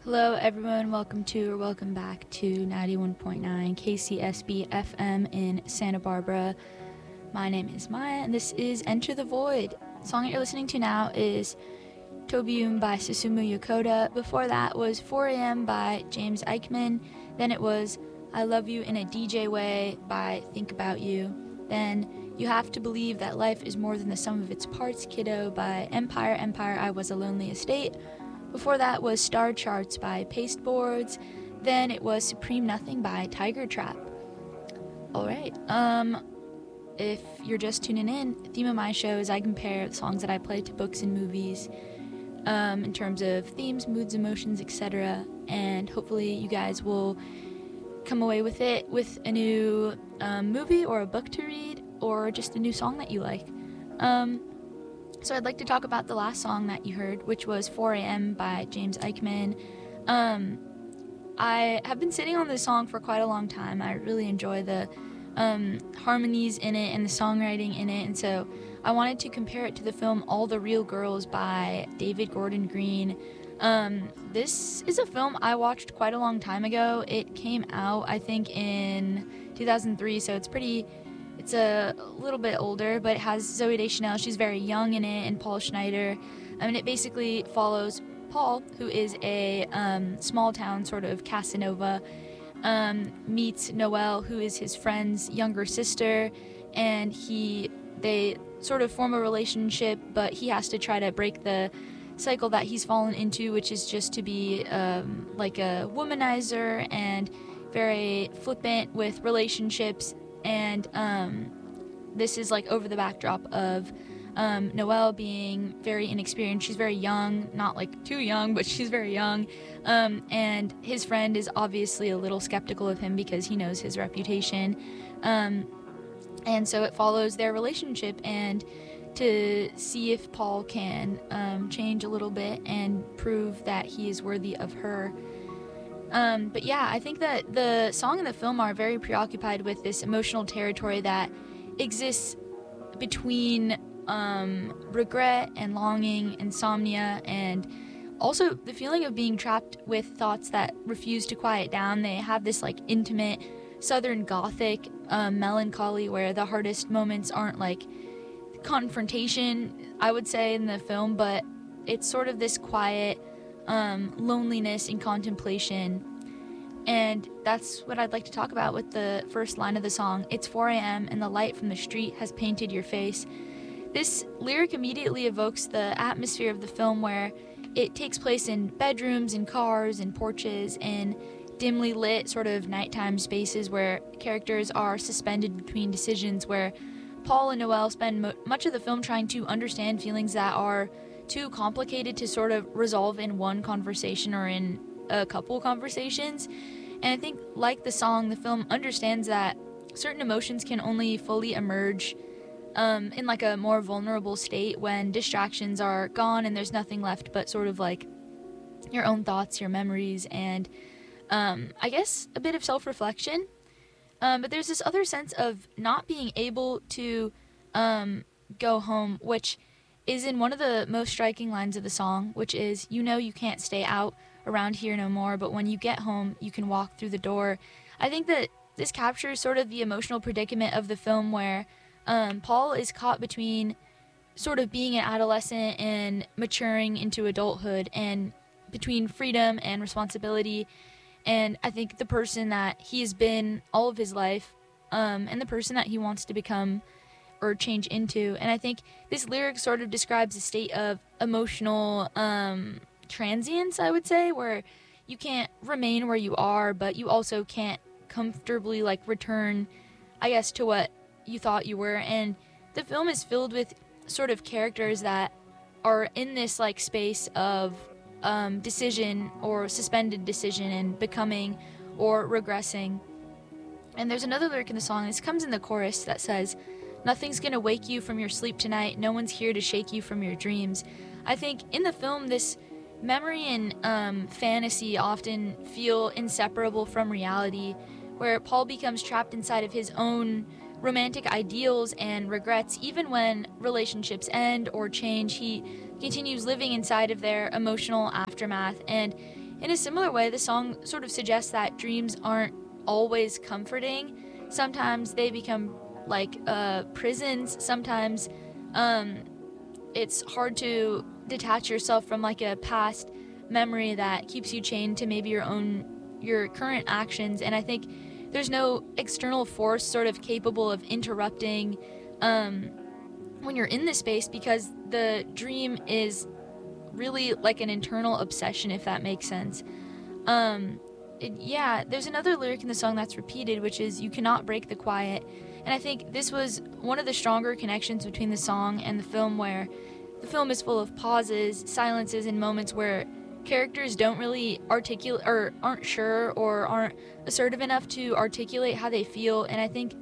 Hello, everyone. Welcome back to 91.9 KCSB FM in Santa Barbara. My name is Maya, and this is Enter the Void. The song that you're listening to now is Tobium by Susumu Yokota. Before that was 4 a.m. by James Eichmann. Then it was I Love You in a DJ Way by Think About You. Then You Have to Believe That Life is More Than the Sum of Its Parts, Kiddo by Empire, I Was a Lonely Estate. Before that was Star Charts by Pasteboards. Then it was Supreme Nothing by Tiger Trap. Alright, if you're just tuning in, the theme of my show is I compare the songs that I play to books and movies in terms of themes, moods, emotions, etc. And hopefully you guys will come away with it with a new movie or a book to read or just a new song that you like. So I'd like to talk about the last song that you heard, which was 4 a.m. by James Eichmann. I have been sitting on this song for quite a long time. I really enjoy the harmonies in it and the songwriting in it, and so I wanted to compare it to the film All the Real Girls by David Gordon Green. This is a film I watched quite a long time ago. It came out, I think, in 2003, so it's a little bit older, but it has Zooey Deschanel. She's very young in it, and Paul Schneider. I mean, it basically follows Paul, who is a small-town sort of Casanova, meets Noelle, who is his friend's younger sister, and they sort of form a relationship, but he has to try to break the cycle that he's fallen into, which is just to be like a womanizer and very flippant with relationships. And this is like over the backdrop of Noelle being very inexperienced. She's very young, not like too young, but she's very young. And his friend is obviously a little skeptical of him because he knows his reputation. And so it follows their relationship and to see if Paul can change a little bit and prove that he is worthy of her. But yeah, I think that the song and the film are very preoccupied with this emotional territory that exists between regret and longing, insomnia, and also the feeling of being trapped with thoughts that refuse to quiet down. They have this like intimate Southern Gothic melancholy where the hardest moments aren't like confrontation, I would say, in the film, but it's sort of this quiet loneliness and contemplation. And that's what I'd like to talk about with the first line of the song. It's 4 a.m. and the light from the street has painted your face. This lyric immediately evokes the atmosphere of the film, where it takes place in bedrooms and cars and porches and dimly lit sort of nighttime spaces where characters are suspended between decisions, where Paul and Noelle spend much of the film trying to understand feelings that are too complicated to sort of resolve in one conversation or in a couple conversations. And I think, like the song, the film understands that certain emotions can only fully emerge in like a more vulnerable state when distractions are gone and there's nothing left but sort of like your own thoughts, your memories, and I guess a bit of self-reflection. But there's this other sense of not being able to go home, which is in one of the most striking lines of the song, which is, you know you can't stay out around here no more, but when you get home, you can walk through the door. I think that this captures sort of the emotional predicament of the film, where Paul is caught between sort of being an adolescent and maturing into adulthood, and between freedom and responsibility. And I think the person that he has been all of his life, and the person that he wants to become or change into. And I think this lyric sort of describes a state of emotional transience, I would say, where you can't remain where you are, but you also can't comfortably like return, I guess, to what you thought you were. And the film is filled with sort of characters that are in this like space of decision or suspended decision and becoming or regressing. And there's another lyric in the song, this comes in the chorus, that says, "Nothing's gonna wake you from your sleep tonight, no one's here to shake you from your dreams." I think in the film, this memory and fantasy often feel inseparable from reality, where Paul becomes trapped inside of his own romantic ideals and regrets. Even when relationships end or change, he continues living inside of their emotional aftermath. And in a similar way, the song sort of suggests that dreams aren't always comforting. Sometimes they become like prisons. Sometimes it's hard to detach yourself from like a past memory that keeps you chained to maybe your current actions. And I think there's no external force sort of capable of interrupting when you're in this space, because the dream is really like an internal obsession, if that makes sense. There's another lyric in the song that's repeated, which is "you cannot break the quiet." And I think this was one of the stronger connections between the song and the film, where the film is full of pauses, silences, and moments where characters don't really articulate, or aren't sure, or aren't assertive enough to articulate how they feel. And I think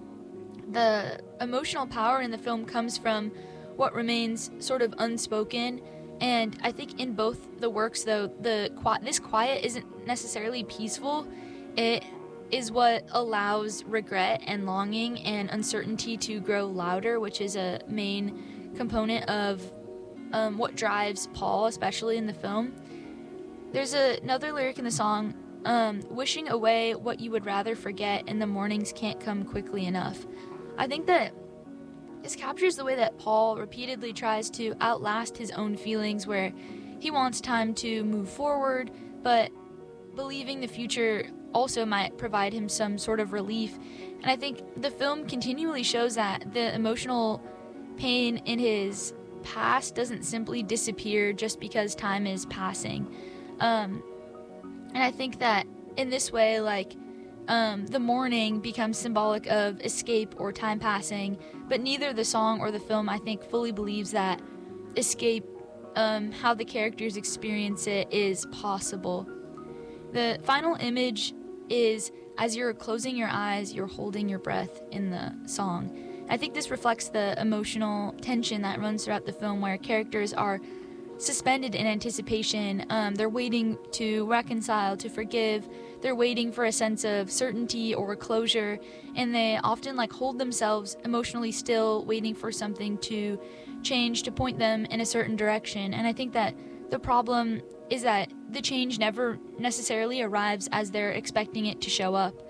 the emotional power in the film comes from what remains sort of unspoken. And I think in both the works, though, this quiet isn't necessarily peaceful. It is what allows regret and longing and uncertainty to grow louder, which is a main component of what drives Paul, especially in the film. There's another lyric in the song, wishing away what you would rather forget, and the mornings can't come quickly enough. I think that this captures the way that Paul repeatedly tries to outlast his own feelings, where he wants time to move forward, but believing the future also might provide him some sort of relief. And I think the film continually shows that the emotional pain in his past doesn't simply disappear just because time is passing. And I think that in this way, like, the morning becomes symbolic of escape or time passing, but neither the song or the film, I think, fully believes that escape, how the characters experience it, is possible. The final image is as you're closing your eyes, you're holding your breath in the song. I think this reflects the emotional tension that runs throughout the film, where characters are suspended in anticipation. They're waiting to reconcile, to forgive. They're waiting for a sense of certainty or closure, and they often like hold themselves emotionally still, waiting for something to change, to point them in a certain direction. And I think that the problem is that the change never necessarily arrives as they're expecting it to show up.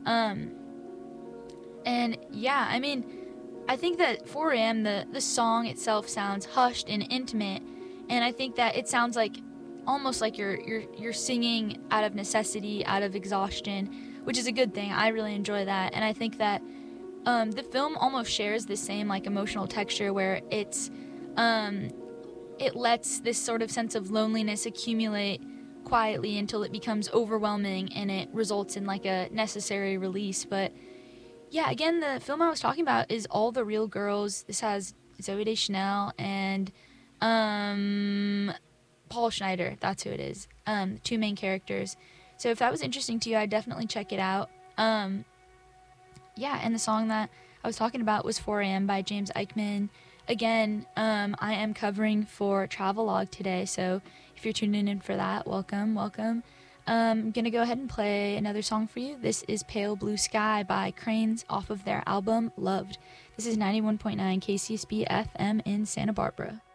I think that 4 a.m., the song itself sounds hushed and intimate, and I think that it sounds like almost like you're singing out of necessity, out of exhaustion, which is a good thing. I really enjoy that. And I think that the film almost shares the same like emotional texture, where it lets this sort of sense of loneliness accumulate quietly until it becomes overwhelming and it results in like a necessary release. But yeah, again, the film I was talking about is All the Real Girls. This has Zooey Deschanel and Paul Schneider, that's who it is, two main characters. So if that was interesting to you, I'd definitely check it out. And the song that I was talking about was 4 a.m. by James Eichmann. Again, I am covering for Travelogue today, so if you're tuning in for that, welcome. I'm going to go ahead and play another song for you. This is Pale Blue Sky by Cranes off of their album Loved. This is 91.9 KCSB FM in Santa Barbara.